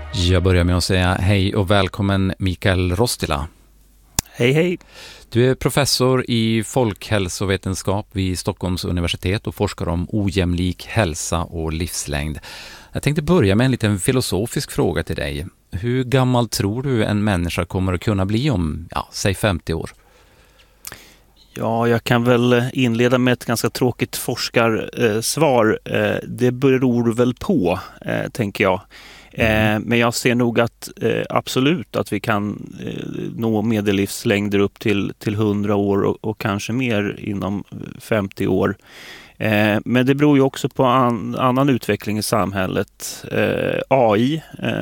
Jag börjar med att säga hej och välkommen Mikael Rostila. Hej hej. Du är professor i folkhälsovetenskap vid Stockholms universitet och forskar om ojämlik hälsa och livslängd. Jag tänkte börja med en liten filosofisk fråga till dig. Hur gammal tror du en människa kommer att kunna bli om, säg 50 år? Ja, jag kan väl inleda med ett ganska tråkigt forskarsvar. Det beror väl på, tänker jag. Men jag ser nog att absolut att vi kan nå medellivslängder upp till 100 år och kanske mer inom 50 år. Men det beror ju också på annan utveckling i samhället. AI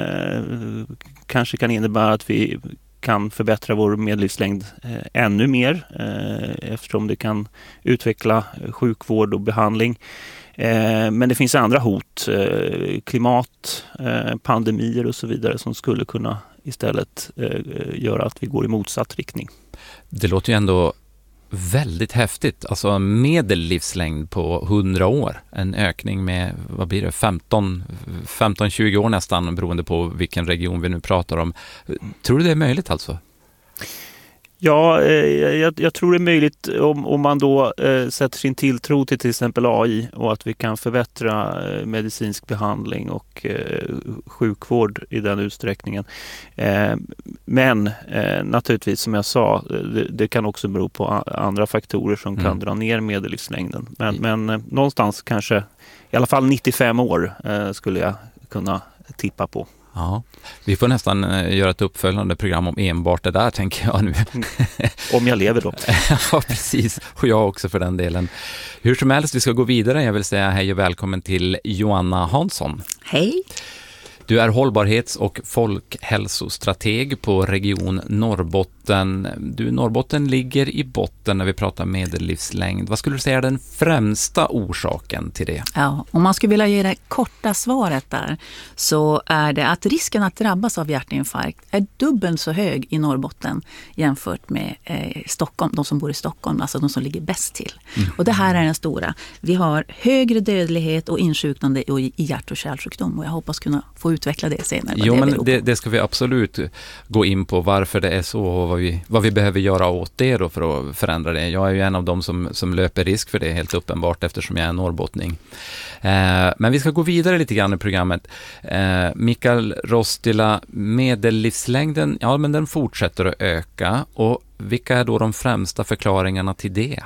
kanske kan innebära att vi kan förbättra vår medellivslängd ännu mer eftersom det kan utveckla sjukvård och behandling. Men det finns andra hot, klimat, pandemier och så vidare som skulle kunna istället göra att vi går i motsatt riktning. Det låter ju ändå väldigt häftigt. Alltså medellivslängd på 100 år. En ökning med, vad blir det, 15-20 år nästan beroende på vilken region vi nu pratar om. Tror du det är möjligt alltså? Ja, jag tror det är möjligt om man då sätter sin tilltro till exempel AI och att vi kan förbättra medicinsk behandling och sjukvård i den utsträckningen. Men naturligtvis som jag sa, det kan också bero på andra faktorer som kan dra ner medellivslängden. Men någonstans kanske i alla fall 95 år skulle jag kunna tippa på. Ja, vi får nästan göra ett uppföljande program om enbart det där, tänker jag nu. Om jag lever då. Ja, precis. Och jag också för den delen. Hur som helst, vi ska gå vidare. Jag vill säga hej och välkommen till Joanna Hansson. Hej. Du är hållbarhets- och folkhälsostrateg på Region Norrbotten. Norrbotten ligger i botten när vi pratar medellivslängd. Vad skulle du säga är den främsta orsaken till det? Ja, om man skulle vilja ge det korta svaret där så är det att risken att drabbas av hjärtinfarkt är dubbelt så hög i Norrbotten jämfört med Stockholm, de som bor i Stockholm, alltså de som ligger bäst till. Och det här är den stora. Vi har högre dödlighet och insjuknande i hjärt- och kärlsjukdom och jag hoppas kunna få utveckla det senare. Jo, men det ska vi absolut gå in på varför det är så och vad vi behöver göra åt det då för att förändra det. Jag är ju en av dem som löper risk för det helt uppenbart eftersom jag är norrbottning. Men vi ska gå vidare lite grann i programmet. Mikael Rostila, medellivslängden, ja men den fortsätter att öka och vilka är då de främsta förklaringarna till det?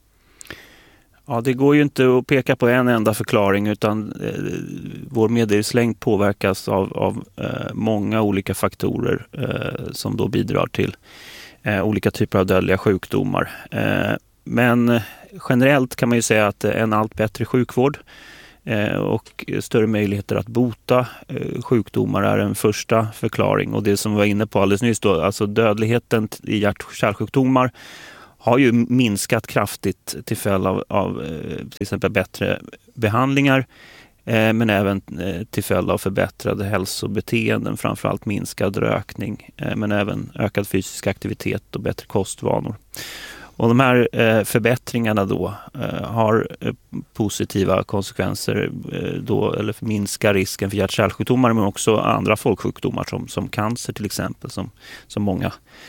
Ja, det går ju inte att peka på en enda förklaring utan vår medellivslängd påverkas av många olika faktorer som då bidrar till olika typer av dödliga sjukdomar. Men generellt kan man ju säga att en allt bättre sjukvård och större möjligheter att bota sjukdomar är en första förklaring. Och det som vi var inne på alldeles nyss då, alltså dödligheten i hjärt- och kärlsjukdomar har ju minskat kraftigt till följd av till exempel bättre behandlingar men även till följd av förbättrade hälsobeteenden, framförallt minskad rökning men även ökad fysisk aktivitet och bättre kostvanor. Och de här förbättringarna då har positiva konsekvenser då, eller minskar risken för hjärt- och kärlsjukdomar men också andra folksjukdomar som cancer till exempel som många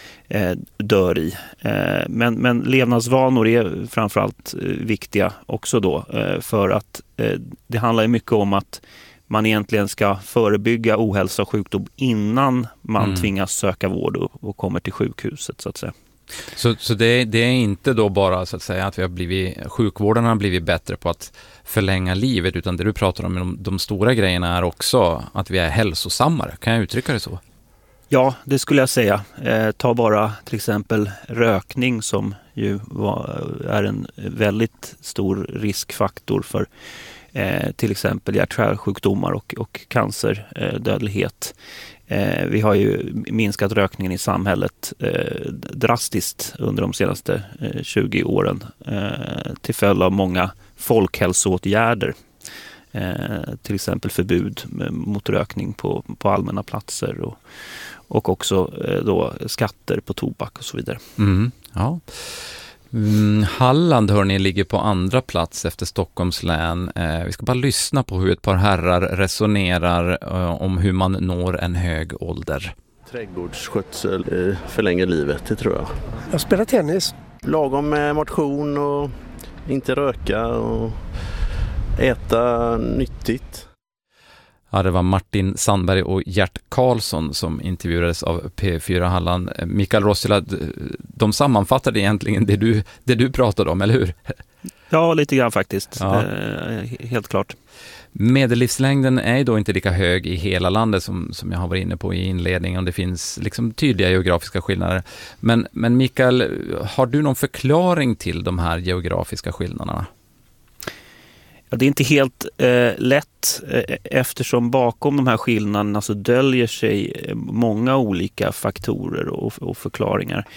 dör i. Men levnadsvanor är framförallt viktiga också då för att det handlar ju mycket om att man egentligen ska förebygga ohälsa och sjukdom innan man tvingas söka vård och kommer till sjukhuset så att säga. Så det är inte då bara så att säga att sjukvården har blivit bättre på att förlänga livet utan det du pratar om de stora grejerna är också att vi är hälsosammare. Kan jag uttrycka det så? Ja, det skulle jag säga. Ta bara till exempel rökning som ju är en väldigt stor riskfaktor för till exempel hjärt-kärlsjukdomar och cancerdödlighet. Vi har ju minskat rökningen i samhället drastiskt under de senaste 20 åren till följd av många folkhälsoåtgärder. Till exempel förbud mot rökning på allmänna platser och också då skatter på tobak och så vidare. Ja. Halland, hörni, ligger på andra plats efter Stockholms län. Vi ska bara lyssna på hur ett par herrar resonerar om hur man når en hög ålder. Trädgårdsskötsel förlänger livet, det tror jag. Jag spelar tennis. Lagom med motion och inte röka och äta nyttigt. Ja, det var Martin Sandberg och Gert Karlsson som intervjuades av P4 Halland. Mikael Rossila, de sammanfattade egentligen det du pratade om, eller hur? Ja, lite grann faktiskt. Ja. Helt klart. Medellivslängden är då inte lika hög i hela landet som jag har varit inne på i inledningen, och det finns liksom tydliga geografiska skillnader. Men Mikael, har du någon förklaring till de här geografiska skillnaderna? Ja, det är inte helt lätt eftersom bakom de här skillnaderna så döljer sig många olika faktorer och förklaringar.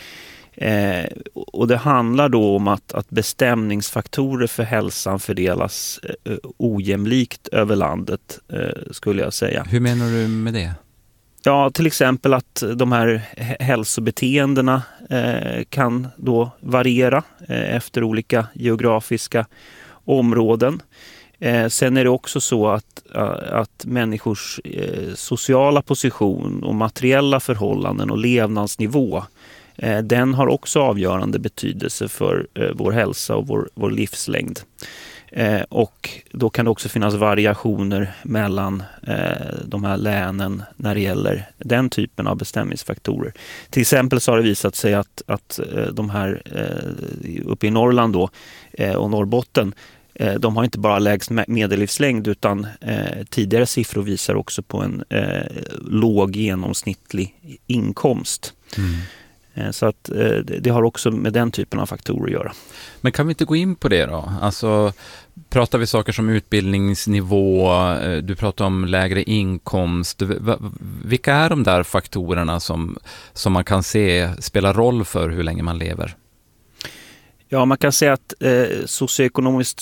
Och det handlar då om att bestämningsfaktorer för hälsan fördelas ojämlikt över landet, skulle jag säga. Hur menar du med det? Ja, till exempel att de här hälsobeteendena kan då variera efter olika geografiska områden. Sen är det också så att människors sociala position och materiella förhållanden och levnadsnivå, den har också avgörande betydelse för vår hälsa och vår livslängd. Och då kan det också finnas variationer mellan de här länen när det gäller den typen av bestämningsfaktorer. Till exempel så har det visat sig att de här uppe i Norrland då, och Norrbotten, de har inte bara lägst medellivslängd utan tidigare siffror visar också på en låg genomsnittlig inkomst. Så att det har också med den typen av faktorer att göra. Men kan vi inte gå in på det då? Alltså, pratar vi saker som utbildningsnivå, du pratar om lägre inkomst. Vilka är de där faktorerna som man kan se spelar roll för hur länge man lever? Ja, man kan säga att socioekonomisk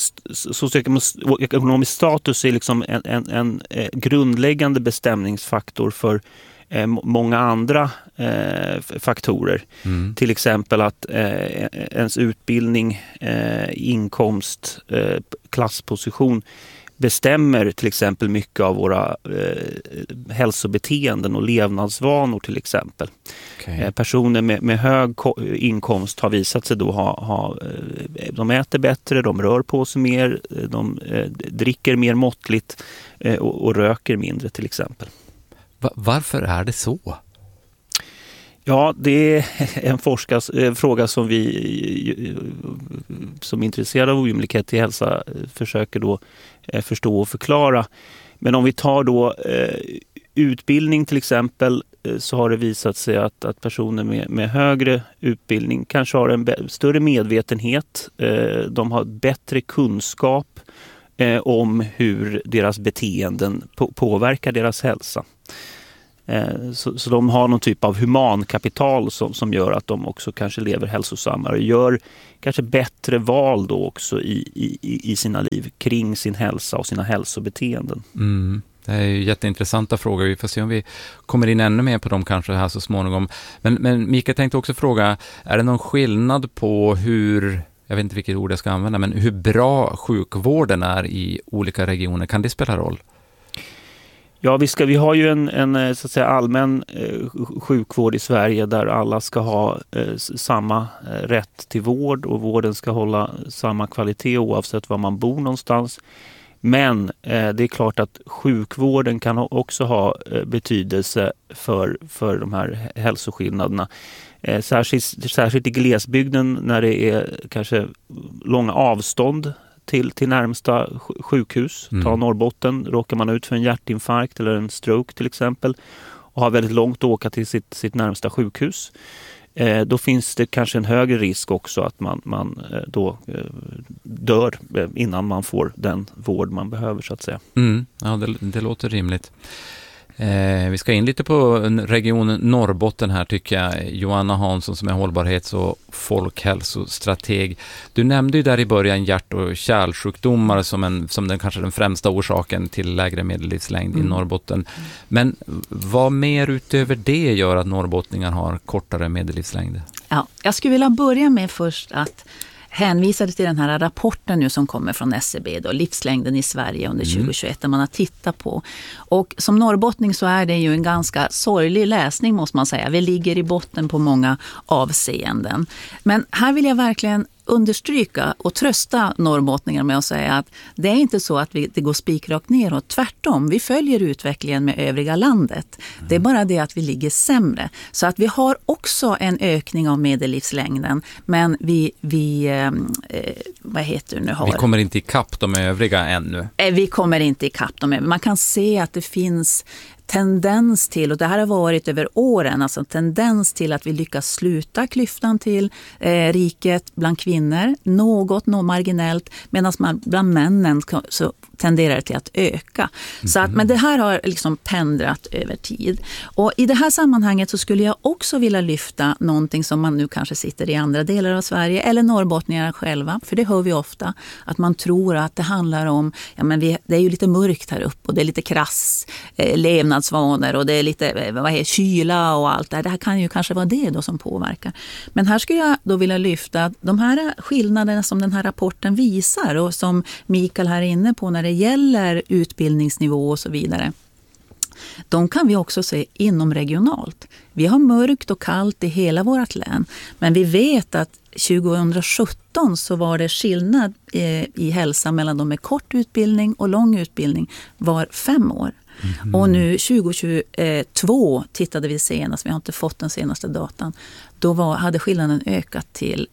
status är liksom en grundläggande bestämningsfaktor för många andra faktorer. Till exempel att ens utbildning, inkomst, klassposition bestämmer till exempel mycket av våra hälsobeteenden och levnadsvanor till exempel. Okay. Personer med hög inkomst har visat sig då de äter bättre, de rör på sig mer, de dricker mer måttligt och röker mindre till exempel. Varför är det så? Ja, det är en fråga som vi som är intresserade av ojämlikhet i hälsa försöker då förstå och förklara. Men om vi tar då utbildning till exempel, så har det visat sig att personer med högre utbildning kanske har en större medvetenhet. De har bättre kunskap om hur deras beteenden påverkar deras hälsa. Så de har någon typ av humankapital som gör att de också kanske lever hälsosammare och gör kanske bättre val då också i sina liv kring sin hälsa och sina hälsobeteenden. Det är ju jätteintressanta frågor. Vi får se om vi kommer in ännu mer på dem kanske här så småningom. Men Mikael tänkte också fråga, är det någon skillnad på hur, jag vet inte vilket ord jag ska använda, men hur bra sjukvården är i olika regioner? Kan det spela roll? Ja, vi har ju en så att säga allmän sjukvård i Sverige där alla ska ha samma rätt till vård och vården ska hålla samma kvalitet oavsett var man bor någonstans. Men det är klart att sjukvården kan också ha betydelse för de här hälsoskillnaderna. Särskilt i glesbygden när det är kanske långa avstånd till närmsta sjukhus. Ta Norrbotten, råkar man ut för en hjärtinfarkt eller en stroke till exempel och har väldigt långt att åka till sitt närmsta sjukhus. Då finns det kanske en högre risk också att man då dör innan man får den vård man behöver så att säga. Ja, det låter rimligt. Vi ska in lite på region Norrbotten här tycker jag. Joanna Hansson som är hållbarhets- och folkhälsostrateg. Du nämnde ju där i början hjärt- och kärlsjukdomar som den kanske den främsta orsaken till lägre medellivslängd i Norrbotten. Men vad mer utöver det gör att norrbottningar har kortare medellivslängd? Ja, jag skulle vilja börja med först att hänvisa till den här rapporten nu som kommer från SCB då, livslängden i Sverige under 2021, där man har tittat på. Och som norrbottning så är det ju en ganska sorglig läsning, måste man säga. Vi ligger i botten på många avseenden. Men här vill jag verkligen understryka och trösta norrbottningar med att säga att det är inte så att det går spikrakt neråt. Tvärtom, vi följer utvecklingen med övriga landet. Det är bara det att vi ligger sämre. Så att vi har också en ökning av medellivslängden, men vi kommer inte ikapp de övriga ännu. Vi kommer inte ikapp dem. Man kan se att det finns tendens till, och det här har varit över åren, alltså tendens till att vi lyckas sluta klyftan till riket bland kvinnor, något marginellt, medan man bland männen så tenderar det till att öka. Så att, men det här har liksom pendrat över tid. Och i det här sammanhanget så skulle jag också vilja lyfta någonting som man nu kanske sitter i andra delar av Sverige, eller norrbottningarna själva, för det hör vi ofta, att man tror att det handlar om, det är ju lite mörkt här uppe och det är lite krass levnadsvanor och det är lite kyla och allt det här. Det här kan ju kanske vara det då som påverkar. Men här skulle jag då vilja lyfta de här skillnaderna som den här rapporten visar och som Mikael här är inne på när det gäller utbildningsnivå och så vidare. De kan vi också se inom regionalt. Vi har mörkt och kallt i hela vårt län, men vi vet att 2017 så var det skillnad i hälsa mellan de med kort utbildning och lång utbildning var 5 år. Och nu 2022 tittade vi senast, vi har inte fått den senaste datan, då hade skillnaden ökat till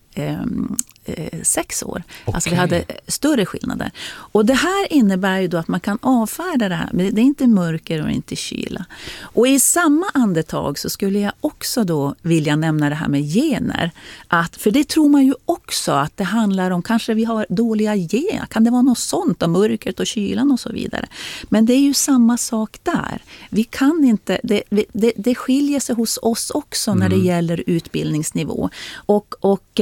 6 år. Okay. Alltså vi hade större skillnader. Och det här innebär ju då att man kan avfärda det här, men det är inte mörker och inte kyla. Och i samma andetag så skulle jag också då vilja nämna det här med gener. För det tror man ju också att det handlar om, kanske vi har dåliga gener, kan det vara något sånt om mörkret och kylan och så vidare. Men det är ju samma sak där. Vi kan inte, det skiljer sig hos oss också när det gäller utbildningsnivå. Och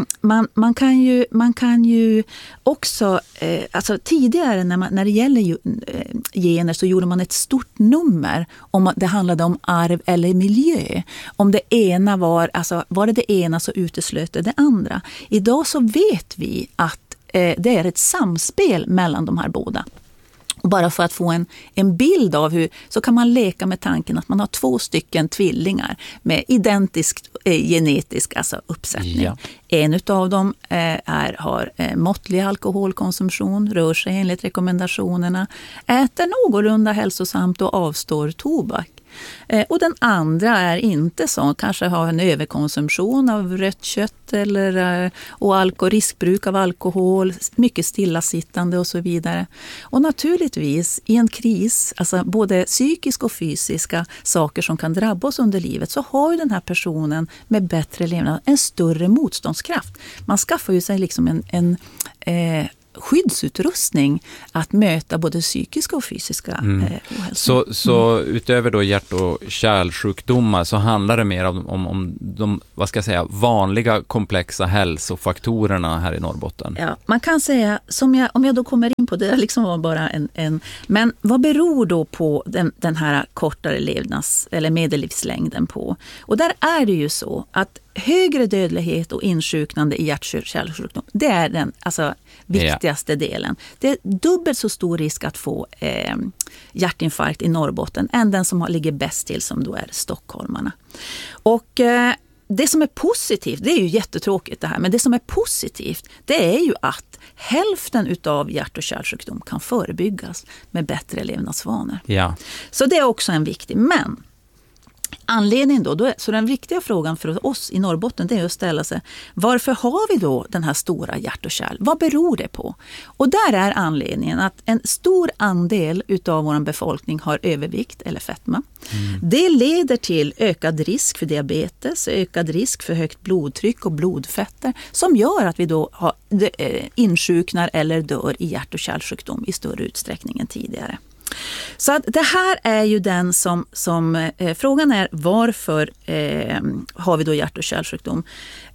man kan ju också, alltså tidigare när det gäller gener så gjorde man ett stort nummer om att det handlade om arv eller miljö. Om det ena var det ena så uteslöt det andra. Idag så vet vi att det är ett samspel mellan de här båda. Och bara för att få en bild av hur, så kan man leka med tanken att man har 2 stycken tvillingar med identisk genetisk uppsättning. Ja. En utav dem har måttlig alkoholkonsumtion, rör sig enligt rekommendationerna, äter någorlunda hälsosamt och avstår tobak. Och den andra är inte så, kanske har en överkonsumtion av rött kött och riskbruk av alkohol, mycket stillasittande och så vidare. Och naturligtvis i en kris, alltså både psykiska och fysiska saker som kan drabba oss under livet, så har ju den här personen med bättre levnad en större motståndskraft. Man skaffar ju sig liksom en skyddsutrustning att möta både psykiska och fysiska ohälsa. Så utöver då hjärt- och kärlsjukdomar så handlar det mer om de, vanliga komplexa hälsofaktorerna här i Norrbotten. Ja, man kan säga, om jag då kommer in på det, liksom var bara men vad beror då på den här kortare eller medellivslängden på? Och där är det ju så att högre dödlighet och insjuknande i hjärt- och kärlsjukdom, det är den viktigaste delen. Det är dubbelt så stor risk att få hjärtinfarkt i Norrbotten än den som ligger bäst till, som då är stockholmarna. Och det som är positivt, det är ju jättetråkigt det här, men det som är positivt, det är ju att hälften utav hjärt- och kärlsjukdom kan förebyggas med bättre levnadsvanor. Ja. Så det är också en viktig, men anledningen då, så den viktiga frågan för oss i Norrbotten, det är att ställa sig, varför har vi då den här stora hjärt- och kärl? Vad beror det på? Och där är anledningen att en stor andel utav vår befolkning har övervikt eller fetma. Det leder till ökad risk för diabetes, ökad risk för högt blodtryck och blodfetter, som gör att vi då insjuknar eller dör i hjärt- och kärlsjukdom i större utsträckning än tidigare. Så att det här är ju den som frågan är, varför har vi då hjärt- och kärlsjukdom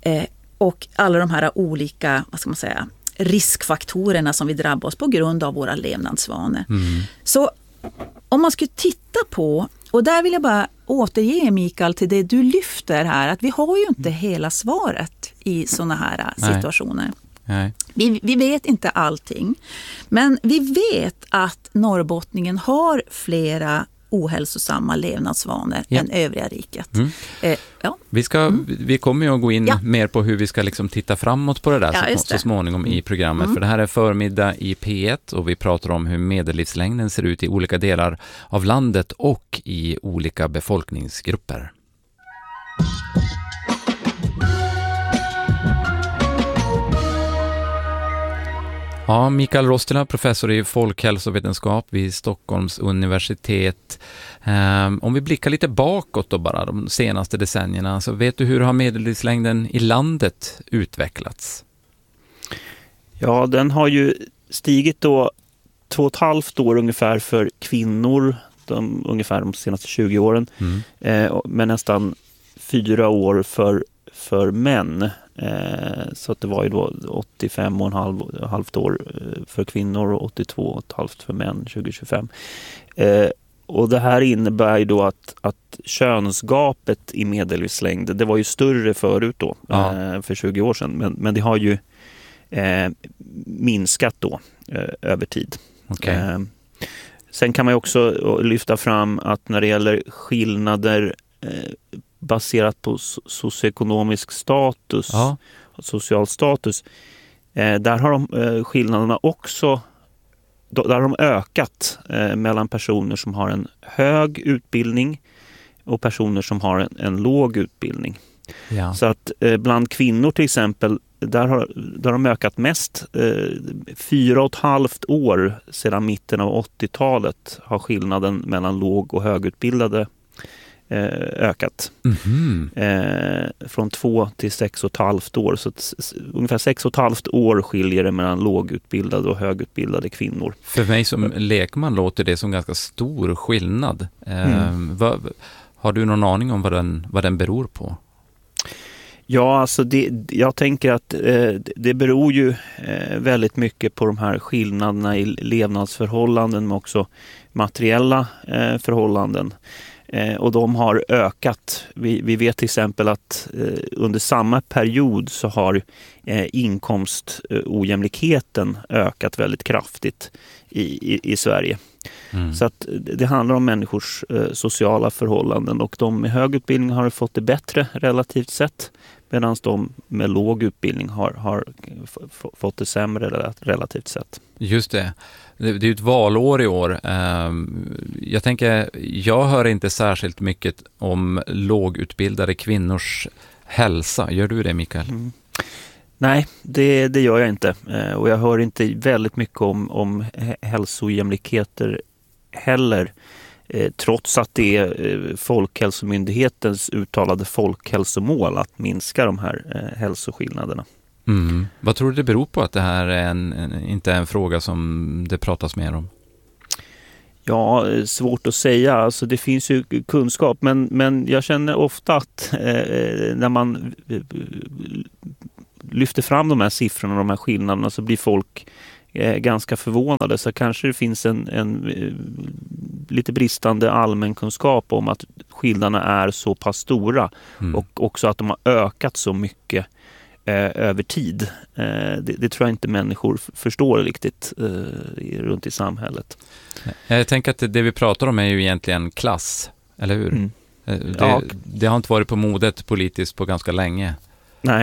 och alla de här olika, riskfaktorerna som vi drabbas på grund av våra levnadsvanor. Så om man skulle titta på, och där vill jag bara återge, Mikael, till det du lyfter här, att vi har ju inte hela svaret i såna här situationer. Nej. Vi vet inte allting, men vi vet att norrbottningen har flera ohälsosamma levnadsvanor än övriga riket. Vi kommer ju att gå in mer på hur vi ska liksom titta framåt på det där så småningom i programmet. För det här är förmiddag i P1 och vi pratar om hur medellivslängden ser ut i olika delar av landet och i olika befolkningsgrupper. Ja, Mikael Rostila, professor i folkhälsovetenskap vid Stockholms universitet. Om vi blickar lite bakåt då bara, de senaste decennierna, så vet du hur har medellivslängden i landet utvecklats? Ja, den har ju stigit då 2,5 år ungefär för kvinnor, ungefär de senaste 20 åren, men nästan 4 år för män. Så att det var ju då 85,5 år för kvinnor och 82,5 för män 2025. Och det här innebär ju då att könsgapet i medellivslängd, det var ju större förut då, för 20 år sedan, men det har ju minskat då över tid. Okay. Sen kan man ju också lyfta fram att när det gäller skillnader baserat på socioekonomisk status, social status, där har de skillnaderna också där har de ökat mellan personer som har en hög utbildning och personer som har en låg utbildning. Ja. Så att bland kvinnor till exempel, där har de ökat mest. 4,5 år sedan mitten av 80-talet har skillnaden mellan låg- och högutbildade ökat. Från 2 till 6,5 år. Så ungefär 6,5 år skiljer det mellan lågutbildade och högutbildade kvinnor. För mig som lekman låter det som ganska stor skillnad. Har du någon aning om vad den beror på? Ja, alltså jag tänker att det beror ju väldigt mycket på de här skillnaderna i levnadsförhållanden, men också materiella förhållanden. Och de har ökat. Vi vet till exempel att under samma period så har inkomstojämlikheten ökat väldigt kraftigt i Sverige. Så att det handlar om människors sociala förhållanden, och de med hög utbildning har fått det bättre relativt sett, medan de med låg utbildning har fått det sämre relativt sett. Just det. Det är ju ett valår i år. Jag hör inte särskilt mycket om lågutbildade kvinnors hälsa. Gör du det, Mikael? Nej, det gör jag inte. Och jag hör inte väldigt mycket om hälsojämlikheter heller. Trots att det är Folkhälsomyndighetens uttalade folkhälsomål att minska de här hälsoskillnaderna. Vad tror du det beror på att det här är inte är en fråga som det pratas mer om? Ja, svårt att säga. Alltså, det finns ju kunskap, men jag känner ofta att när man lyfter fram de här siffrorna och de här skillnaderna, så blir folk ganska förvånade. Så kanske det finns en lite bristande allmänkunskap om att skillnaderna är så pass stora, och också att de har ökat så mycket över tid. Det tror jag inte människor förstår riktigt runt i samhället. Jag tänker att det vi pratar om är ju egentligen klass, eller hur? Det har inte varit på modet politiskt på ganska länge. Nej.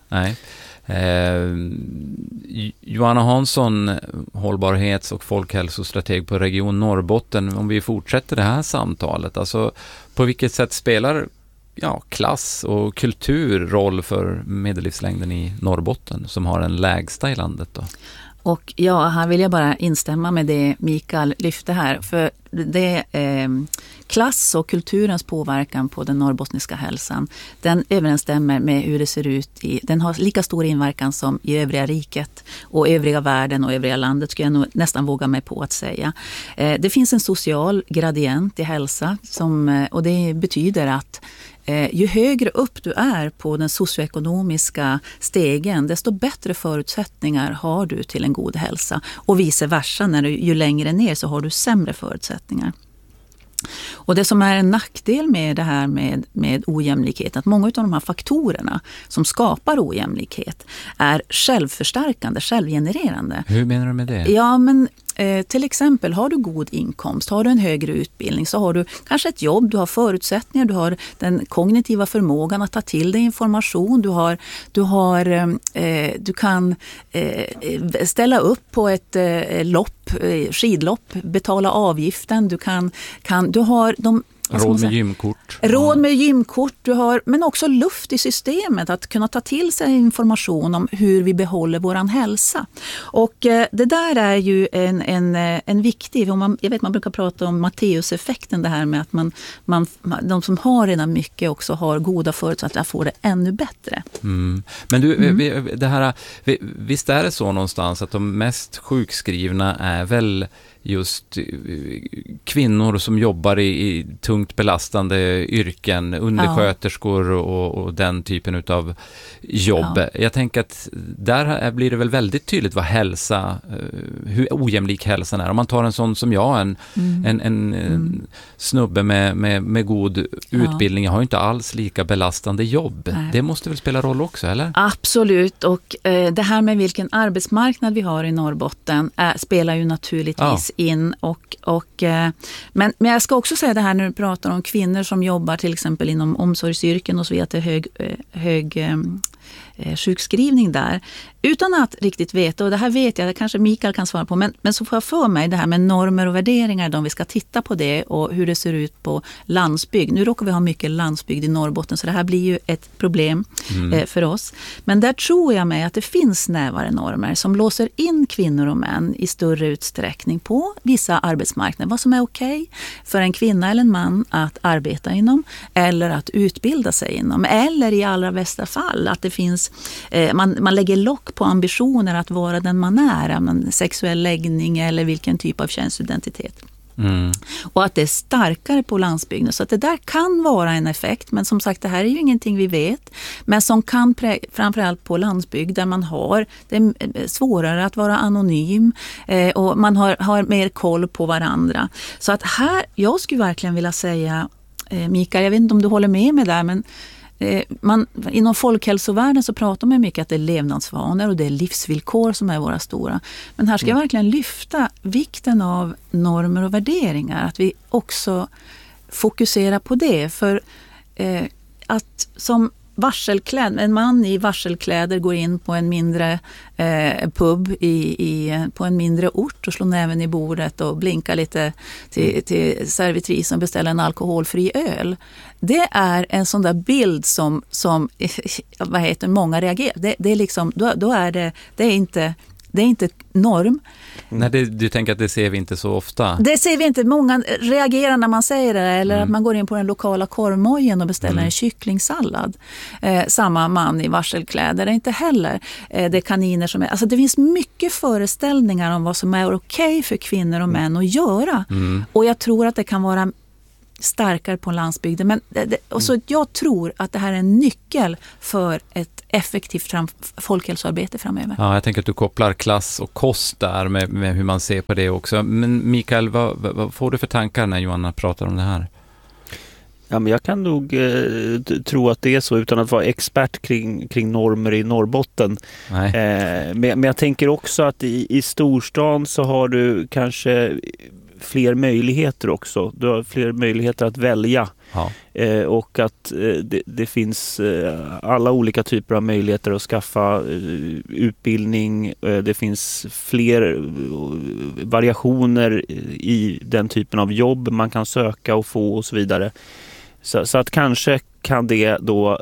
Johanna Hansson, hållbarhets- och folkhälsostrateg på Region Norrbotten. Om vi fortsätter det här samtalet, alltså på vilket sätt spelar klass och kultur roll för medellivslängden i Norrbotten, som har en lägsta i landet då? Och här vill jag bara instämma med det Mikael lyfte här. För det klass och kulturens påverkan på den norrbottniska hälsan, den överensstämmer med hur det ser ut den har lika stor inverkan som i övriga riket och övriga världen och övriga landet, skulle jag nog nästan våga mig på att säga. Det finns en social gradient i hälsa och det betyder att ju högre upp du är på den socioekonomiska stegen, desto bättre förutsättningar har du till en god hälsa. Och vice versa, ju längre ner så har du sämre förutsättningar. Och det som är en nackdel med det här med ojämlikhet, att många av de här faktorerna som skapar ojämlikhet är självförstärkande, självgenererande. Hur menar du med det? Ja, men till exempel har du god inkomst, har du en högre utbildning, så har du kanske ett jobb, du har förutsättningar, du har den kognitiva förmågan att ta till dig information, du kan ställa upp på ett skidlopp, betala avgiften, du har de Råd med gymkort. Råd med gymkort, du har, men också luft i systemet att kunna ta till sig information om hur vi behåller våran hälsa. Och det där är ju en viktig, jag vet man brukar prata om Matteuseffekten, det här med att de som har redan mycket också har goda förutsättningar att få det ännu bättre. Mm. Men du, det här, visst är det så någonstans att de mest sjukskrivna är väl just kvinnor som jobbar i tungt belastande yrken, undersköterskor och den typen av jobb. Ja. Jag tänker att där blir det väl väldigt tydligt vad hur ojämlik hälsan är. Om man tar en sån som jag, en snubbe med god utbildning, har ju inte alls lika belastande jobb. Nej. Det måste väl spela roll också, eller? Absolut, och det här med vilken arbetsmarknad vi har i Norrbotten spelar ju naturligtvis in. Men jag ska också säga det här när du pratar om kvinnor som jobbar till exempel inom omsorgsyrken och så vidare, att det är hög sjukskrivning där. Utan att riktigt veta, och det här vet jag, det kanske Mikael kan svara på, men så får jag för mig det här med normer och värderingar, om vi ska titta på det och hur det ser ut på landsbygd. Nu råkar vi ha mycket landsbygd i Norrbotten, så det här blir ju ett problem för oss. Men där tror jag mig att det finns snävare normer som låser in kvinnor och män i större utsträckning på vissa arbetsmarknader. Vad som är okej för en kvinna eller en man att arbeta inom, eller att utbilda sig inom, eller i allra bästa fall att det finns, man lägger lock på ambitioner att vara den man är, en sexuell läggning eller vilken typ av könsidentitet. Och att det är starkare på landsbygden. Så att det där kan vara en effekt, men som sagt, det här är ju ingenting vi vet, men som kan framförallt på landsbygd där man har det är svårare att vara anonym och man har mer koll på varandra. Så att här, jag skulle verkligen vilja säga, Mikael, jag vet inte om du håller med mig där, men inom folkhälsovärlden så pratar man mycket att det är levnadsvanor och det är livsvillkor som är våra stora. Men här ska jag verkligen lyfta vikten av normer och värderingar. Att vi också fokuserar på det. För att som en man i varselkläder går in på en mindre pub på en mindre ort och slår näven i bordet och blinkar lite till servitrisen och beställer en alkoholfri öl. Det är en sån där bild som många reagerar. Det är liksom, då är det är inte norm. Nej, du tänker att det ser vi inte så ofta? Det ser vi inte. Många reagerar när man säger det. Eller att man går in på den lokala korvmojen och beställer en kycklingsallad. Samma man i varselkläder. Det är inte heller. Det är kaniner som är... Alltså det finns mycket föreställningar om vad som är okej för kvinnor och män att göra. Och jag tror att det kan vara starkare på landsbygden. Men så jag tror att det här är en nyckel för ett effektivt folkhälsoarbete framöver. Ja, jag tänker att du kopplar klass och kost där med hur man ser på det också. Men Mikael, vad får du för tankar när Johanna pratar om det här? Ja, men jag kan nog tro att det är så utan att vara expert kring normer i Norrbotten. Men jag tänker också att i storstan så har du kanske fler möjligheter också. Du har fler möjligheter att välja. Ja. Och att det finns alla olika typer av möjligheter att skaffa utbildning. Det finns fler variationer i den typen av jobb man kan söka och få och så vidare. Så att kanske kan det då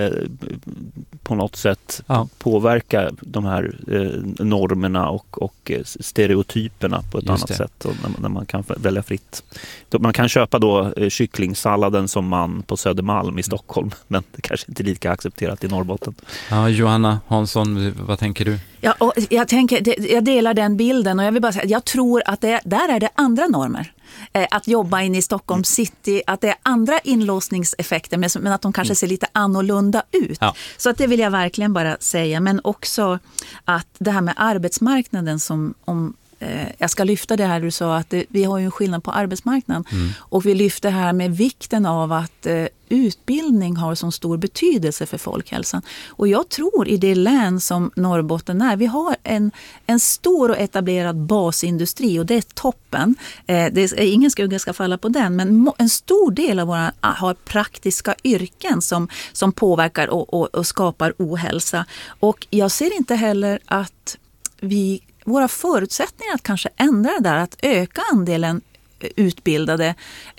på något sätt påverka de här normerna och stereotyperna på ett annat sätt när man kan välja fritt. Man kan köpa då kycklingsalladen som man på Södermalm i Stockholm, men det kanske inte är lika accepterat i Norrbotten. Ja, Johanna Hansson, vad tänker du? Ja, och jag delar den bilden och jag vill bara säga, jag tror att där är det andra normer. Att jobba in i Stockholm city, att det är andra inlåsningseffekter men att de kanske ser lite annorlunda ut. Ja. Så att det vill jag verkligen bara säga. Men också att det här med arbetsmarknaden som jag ska lyfta det här du sa att vi har ju en skillnad på arbetsmarknaden och vi lyfter här med vikten av att utbildning har så stor betydelse för folkhälsan. Och jag tror i det län som Norrbotten är, vi har en stor och etablerad basindustri och det är toppen. Ingen skugga ska falla på den, men en stor del av våra har praktiska yrken som påverkar och skapar ohälsa. Och jag ser inte heller att våra förutsättningar att kanske ändra det där, att öka andelen utbildade,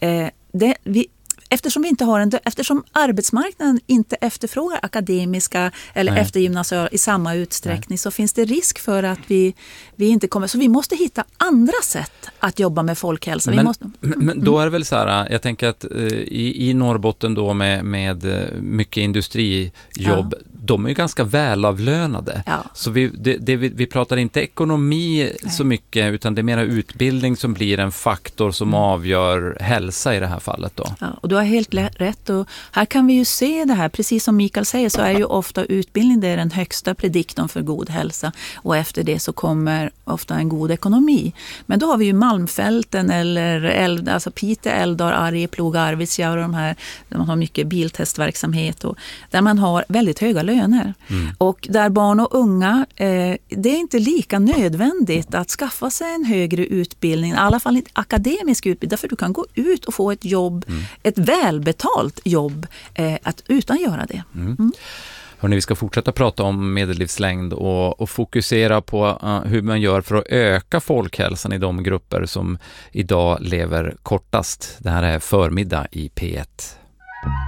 eftersom arbetsmarknaden inte efterfrågar akademiska eller eftergymnasiala i samma utsträckning så finns det risk för att vi inte kommer. Så vi måste hitta andra sätt att jobba med folkhälsa. Men då är det väl så här, jag tänker att i Norrbotten då med mycket industrijobb, de är ju ganska välavlönade. Ja. Så vi pratar inte ekonomi så mycket utan det är mera utbildning som blir en faktor som avgör hälsa i det här fallet då. Ja, och du har helt rätt och här kan vi ju se det här, precis som Mikael säger så är ju ofta utbildning det är den högsta prediktorn för god hälsa och efter det så kommer ofta en god ekonomi. Men då har vi ju Malmfälten eller alltså Piteå, Älvdal, Arjeplog, Arvidsjaur och de här där man har mycket biltestverksamhet och där man har väldigt höga löner. Och där barn och unga, det är inte lika nödvändigt att skaffa sig en högre utbildning, i alla fall inte akademisk utbildning, därför du kan gå ut och få ett jobb, ett välbetalt jobb utan göra det. Hörrni, vi ska fortsätta prata om medellivslängd och fokusera på hur man gör för att öka folkhälsan i de grupper som idag lever kortast. Det här är Förmiddag i P1.